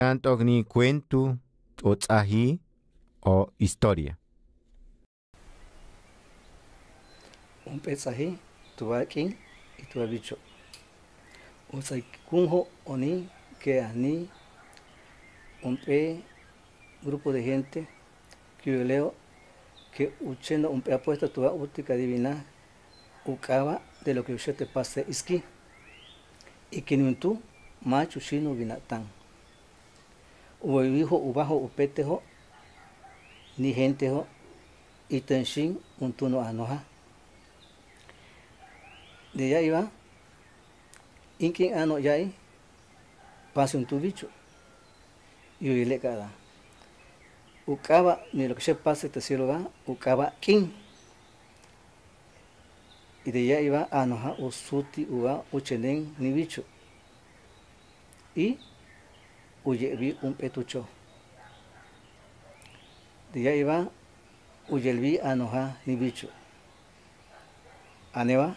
Tanto ni cuento o tzahi o historia. Un pesaje, tuvaquín y tuvabicho. O sea, kunjo oni que ani un grupo de gente que yo leo que uchendo un apuesta tuva útica divina ukaba de lo que usted te pase iski y que ni tú macho chino vinatán. O hijo ubajo upetejo ni gentejo y tenshin un tuno anoja. De allá iba, inkin ano yai, pase un tubicho. Y yo le cada. Ukaba, ni lo que se pase te cielo va, ukaba kin. Y de allá iba anoja usuti uva uchenen ni bicho. Y uyevi un petucho. De allá iba uyelvi anoja ni bicho. Aneva,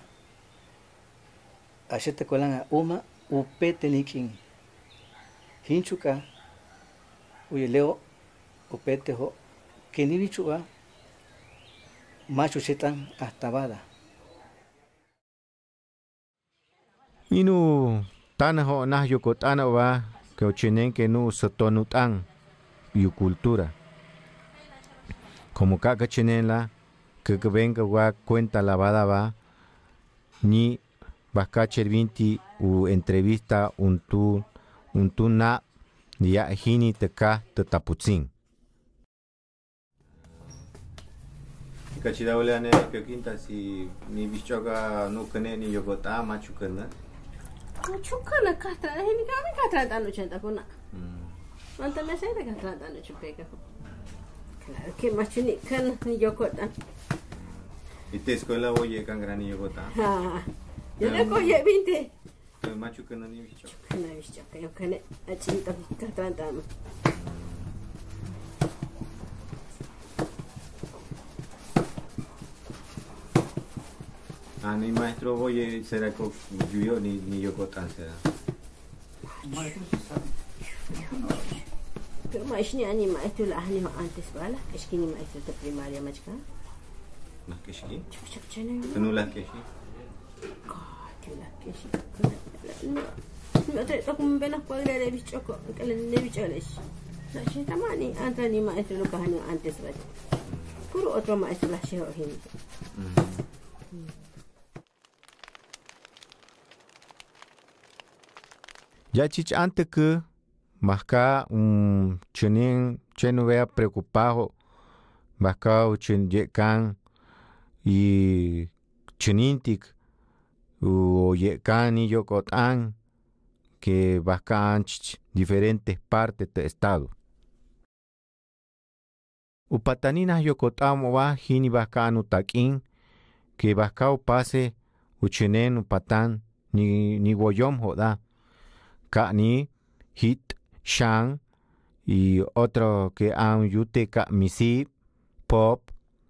achete colan a uma upete nikin. Hinchuka, uyeleo upetejo, que ni bicho va, macho chetan hasta bada. Inu tanaho nah yokotana wa que ochinen que no sotonutan yu cultura. Como caca chinela que venga wa cuenta lavada va ni bascacher vinti u entrevista un tu na ya hini teka tetaputzin. Kachida wala ne que quinta si ni bichoga no kene ni yogota machukana. Chukana katra, hini kami katra tanu chenta kuna. Manta me se de katra tanu chupeka. Claro que machuni kan ni yokota. ¿Y te escuela oye can gran ni yogota? Ha. Yo le coge 20. Machukana ni bichoga. Kana bichoga, yo kane achinta katra tanu. Ah, ni maestro oye será que yo ni yogota será. Pero mais ni ani maestro la ani antes bala, es que ni maestro de primaria machka. Más que sí. Chene. No las que sí. Que la que sí. No te toco un venas cuadra de bichoco, que le ne bicholes. La chita mani, antes ni maestro lo cajano antes bala. Puro otro maestro la sheho gente. Ya chich antes que masca un chenin cheno vea preocupado masca un chen yekan y chenintik o yekan y yokotan que bascan diferentes partes del estado. Upataninas yokotan wa hini bascan utakin que bascao pase uchenen upatan ni woyom joda. Kani, hit, shang y otro que han yute misi, pop,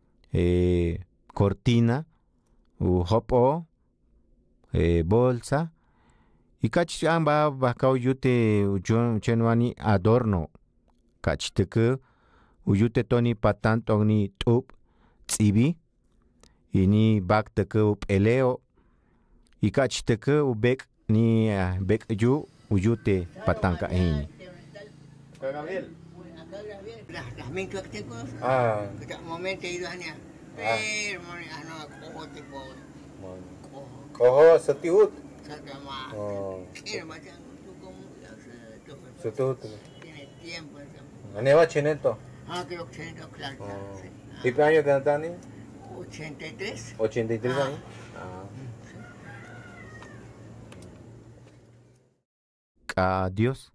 cortina, hopo, bolsa. Y kachan ba bakao yute chenuani adorno. Kachteke, uyute toni patan toni tup, tsibi, y ni bak teke up eleo. Y kachteke ubek ni bek yu. Uyute patanca ini. Acá Gabriel. Las mezclas que tengo. Que momento he ido a niar. Pero no cojo tipo. Cojo satihut. Satama. Era más Satihut. Tiene tiempo. Aneva cheneto. Creo que cheneto, claro. ¿Y qué año tienes? 83. 83 años. Adiós.